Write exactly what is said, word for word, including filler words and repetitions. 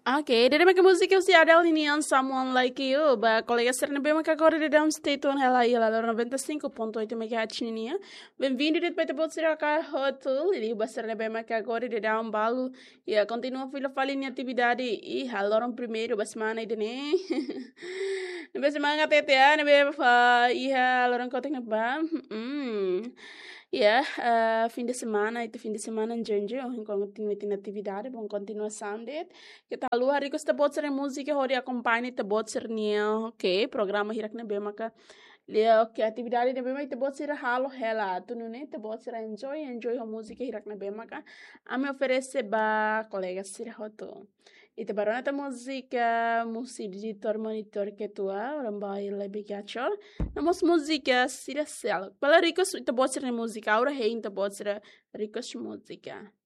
Okay, dari mga musika si Adele ini yang someone like you, ba colega serna bem que agora de downstate on ela aí, ela noventa e cinco ponto oito megahertz ninia. Bem-vindo de para bot será cá hotel, ele ba serna bem que agora de down balu e a continua fila fala em atividade e haloram primeiro ba semana ide ne. Ba semana até até ne be fa e haloram kotek na ba. Hum. Yeah, uh, fim de semana, itu fim de semana em Janjo, em continua tem atividade, bom continuação de que tal lu hari ko sta bot ser música hori acompanha te bot ser nia, ok, programa hirak na bema ka lia ok atividade de bema te bot ser halo hela, tu não né te bot ser enjoy, enjoy a música hirak na bema ka, a me oferece ba colega ser hoto. E te barona ta música, música editor monitor que tua, orang bai lebih kacau. Namos música sira sel. Pela ricos te bot ser música, ora hein te bot ser ricos música.